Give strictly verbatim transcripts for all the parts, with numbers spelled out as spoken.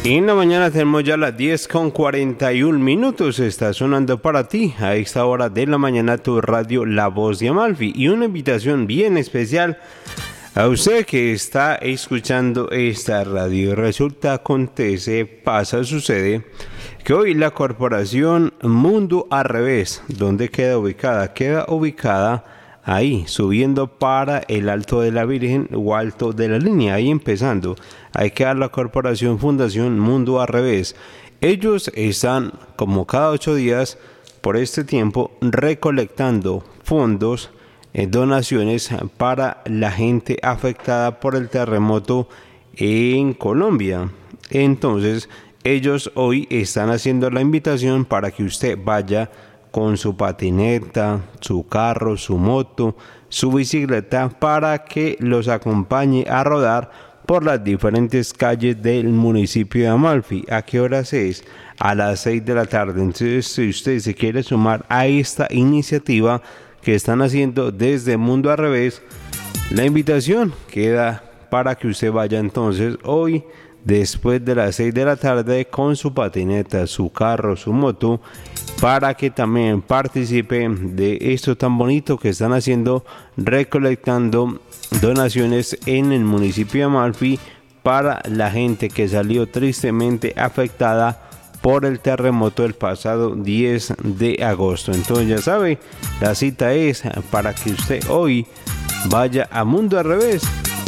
En la mañana tenemos ya las diez con cuarenta y un minutos. Está sonando para ti a esta hora de la mañana tu radio La Voz de Amalfi. Y una invitación bien especial a usted que está escuchando esta radio. Resulta, acontece, pasa, sucede que hoy la corporación Mundo al Revés, ¿dónde queda ubicada? Queda ubicada ahí, subiendo para el Alto de la Virgen o Alto de la Línea, ahí empezando. Hay que dar la corporación Fundación Mundo al Revés. Ellos están, como cada ocho días, por este tiempo, recolectando fondos, eh, donaciones para la gente afectada por el terremoto en Colombia. Entonces, ellos hoy están haciendo la invitación para que usted vaya con su patineta, su carro, su moto, su bicicleta, para que los acompañe a rodar por las diferentes calles del municipio de Amalfi. ¿A qué horas es? A las seis de la tarde. Entonces, si usted se quiere sumar a esta iniciativa que están haciendo desde Mundo al Revés, la invitación queda para que usted vaya entonces hoy después de las seis de la tarde con su patineta, su carro, su moto, para que también participe de esto tan bonito que están haciendo, recolectando donaciones en el municipio de Amalfi para la gente que salió tristemente afectada por el terremoto del pasado diez de agosto. Entonces ya sabe, la cita es para que usted hoy vaya a Mundo al Revés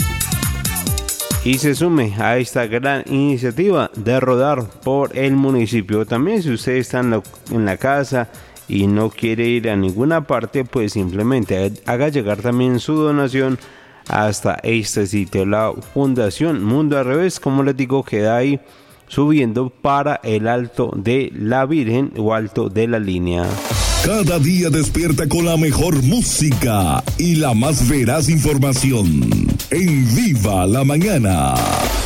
y se sume a esta gran iniciativa de rodar por el municipio. También, si usted está en la, en la casa y no quiere ir a ninguna parte, pues simplemente haga llegar también su donación hasta este sitio. La Fundación Mundo al Revés, como les digo, queda ahí subiendo para el Alto de la Virgen o Alto de la Línea. Cada día despierta con la mejor música y la más veraz información. En Viva la Mañana.